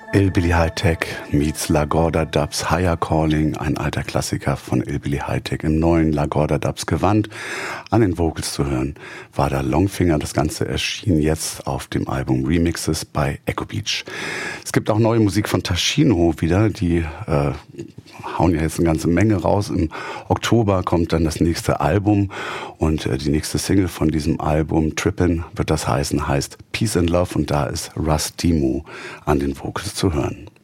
Hillbilly High-Tech meets LaGorda Dubs Higher Calling, ein alter Klassiker von Hillbilly High-Tech im neuen LaGorda Dubs Gewand. An den Vocals zu hören war da Longfinger. Das Ganze erschien jetzt auf dem Album Remixes bei Echo Beach. Es gibt auch neue Musik von Tashino wieder, die hauen ja jetzt eine ganze Menge raus. Im Oktober kommt dann das nächste Album und die nächste Single von diesem Album, Trippin', wird das heißen, heißt Peace and Love, und da ist Russ Demo an den Vocals zu hören.